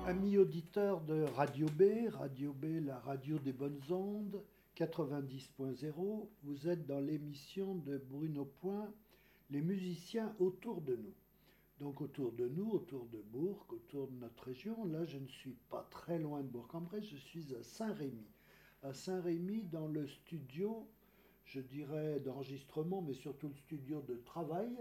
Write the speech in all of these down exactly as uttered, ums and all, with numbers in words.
Amis auditeurs de Radio B, Radio B, la radio des bonnes ondes, quatre-vingt-dix point zéro, vous êtes dans l'émission de Bruno Point, les musiciens autour de nous. Donc autour de nous, autour de Bourg, autour de notre région. Là, je ne suis pas très loin de Bourg-en-Bresse, je suis à Saint-Rémy. À Saint-Rémy, dans le studio, je dirais d'enregistrement, mais surtout le studio de travail,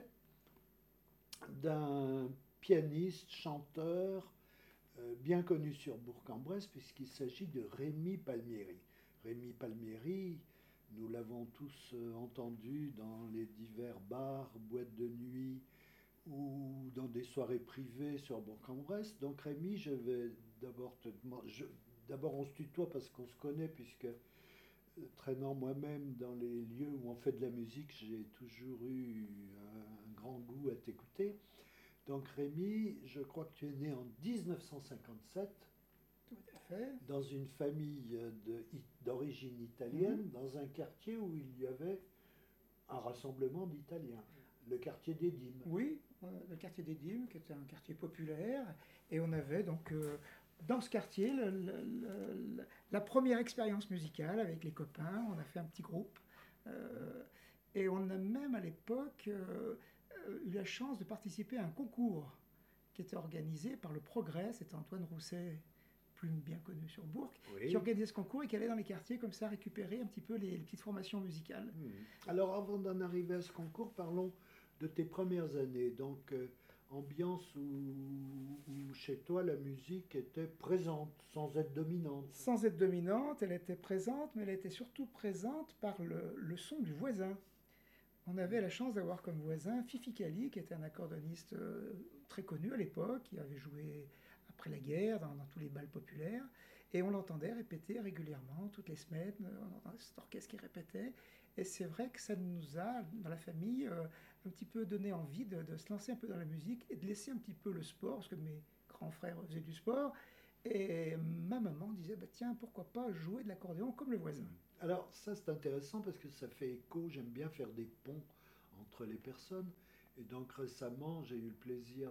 d'un pianiste, chanteur, euh, bien connu sur Bourg-en-Bresse, puisqu'il s'agit de Rémi Palmieri. Rémi Palmieri, nous l'avons tous euh, entendu dans les divers bars, boîtes de nuit, ou dans des soirées privées sur Bourg-en-Bresse. Donc Rémi, je vais d'abord te demander... D'abord on se tutoie parce qu'on se connaît, puisque euh, traînant moi-même dans les lieux où on fait de la musique, j'ai toujours eu un, un grand goût à t'écouter. Donc Rémi, je crois que tu es né en dix-neuf cent cinquante-sept. Tout à fait. Dans une famille de, d'origine italienne, mmh. dans un quartier où il y avait un rassemblement d'Italiens. Le quartier des Dîmes. Oui, le quartier des Dîmes, qui était un quartier populaire. Et on avait donc, euh, dans ce quartier, le, le, le, la première expérience musicale avec les copains. On a fait un petit groupe. Euh, et on a même, à l'époque, euh, eu la chance de participer à un concours qui était organisé par le Progrès. C'était Antoine Rousset, plus bien connu sur Bourg, oui. qui organisait ce concours et qui allait dans les quartiers comme ça récupérer un petit peu les, les petites formations musicales. Mmh. Alors avant d'en arriver à ce concours, parlons de tes premières années. Donc euh, ambiance où, où chez toi la musique était présente, sans être dominante. Sans être dominante, elle était présente, mais elle était surtout présente par le, le son du voisin. On avait la chance d'avoir comme voisin Fifi Cali, qui était un accordoniste euh, très connu à l'époque, qui avait joué après la guerre dans, dans tous les bals populaires, et on l'entendait répéter régulièrement, toutes les semaines, on entendait cet orchestre qui répétait, et c'est vrai que ça nous a, dans la famille, euh, un petit peu donné envie de, de se lancer un peu dans la musique et de laisser un petit peu le sport, parce que mes grands frères faisaient du sport, et ma maman disait, bah, tiens, pourquoi pas jouer de l'accordéon comme le voisin. Alors ça c'est intéressant parce que ça fait écho, j'aime bien faire des ponts entre les personnes, et donc récemment j'ai eu le plaisir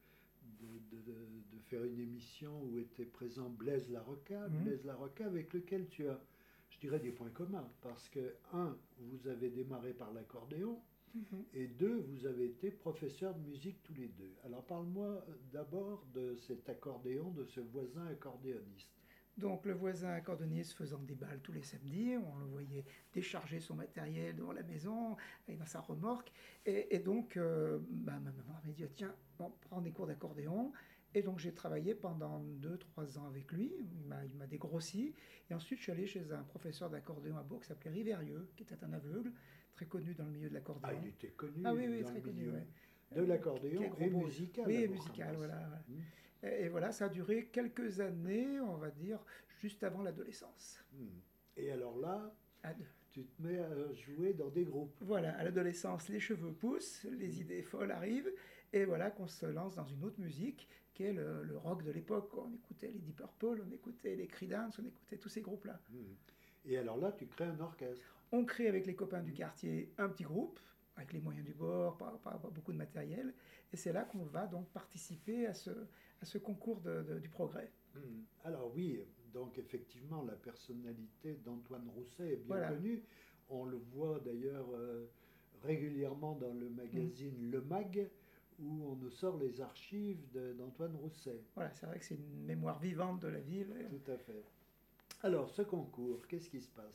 de, de, de, de faire une émission où était présent Blaise Larocca, mmh. Blaise Larocca avec lequel tu as, je dirais, des points communs, parce que un, vous avez démarré par l'accordéon, mmh. et deux, vous avez été professeur de musique tous les deux. Alors parle-moi d'abord de cet accordéon, de ce voisin accordéoniste. Donc le voisin accordéoniste faisant des balles tous les samedis, on le voyait décharger son matériel devant la maison, et dans sa remorque, et, et donc euh, bah, ma maman m'a dit « Tiens, bon, prends des cours d'accordéon ». Et donc j'ai travaillé pendant deux trois ans avec lui, il m'a, il m'a dégrossi, et ensuite je suis allé chez un professeur d'accordéon à Bourg qui s'appelait Riverieux, qui était un aveugle, très connu dans le milieu de l'accordéon. Ah, il était connu ah, oui, oui, dans très le connu, milieu ouais. de l'accordéon et musical. Oui, et musical, voilà. voilà. Mmh. Et voilà, ça a duré quelques années, on va dire, juste avant l'adolescence. Et alors là, tu te mets à jouer dans des groupes. Voilà, à l'adolescence, les cheveux poussent, les idées folles arrivent, et voilà qu'on se lance dans une autre musique, qui est le, le rock de l'époque. On écoutait les Deep Purple, on écoutait les Creedence, on écoutait tous ces groupes-là. Et alors là, tu crées un orchestre. On crée avec les copains du quartier un petit groupe, avec les moyens du bord, pas, pas, pas beaucoup de matériel, et c'est là qu'on va donc participer à ce, à ce concours de, de, du progrès. Mmh. Alors oui, donc effectivement, la personnalité d'Antoine Rousset est bien voilà. connue. On le voit d'ailleurs euh, régulièrement dans le magazine mmh. Le Mag, où on nous sort les archives de, d'Antoine Rousset. Voilà, c'est vrai que c'est une mémoire vivante de la ville. Tout à fait. Alors, ce concours, qu'est-ce qui se passe ?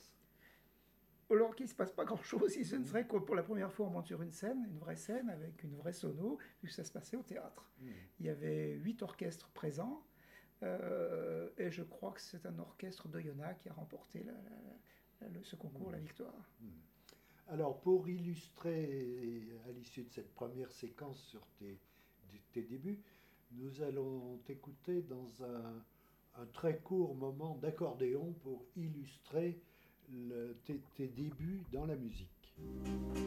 Alors qu'il ne se passe pas grand-chose, si ce ne serait que pour la première fois on monte sur une scène, une vraie scène avec une vraie sono, puisque ça se passait au théâtre. Mmh. Il y avait huit orchestres présents, euh, et je crois que c'est un orchestre d'Oyonnax qui a remporté la, la, la, ce concours, mmh. la victoire. Mmh. Alors pour illustrer à l'issue de cette première séquence sur tes, tes débuts, nous allons t'écouter dans un, un très court moment d'accordéon pour illustrer Le, tes, tes débuts dans la musique.